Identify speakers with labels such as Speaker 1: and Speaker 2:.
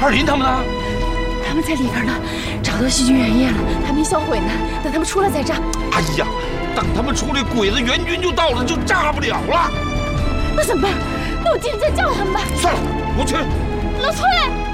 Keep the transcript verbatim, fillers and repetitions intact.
Speaker 1: 二林他们呢？
Speaker 2: 他们在里边呢，找到细菌原液了，还没销毁呢。等他们出来再炸。
Speaker 1: 哎呀，等他们出来，鬼子援军就到了，就炸不了了。
Speaker 2: 那怎么办？那我进去再叫他们吧。
Speaker 1: 算了，我去。
Speaker 2: 老崔。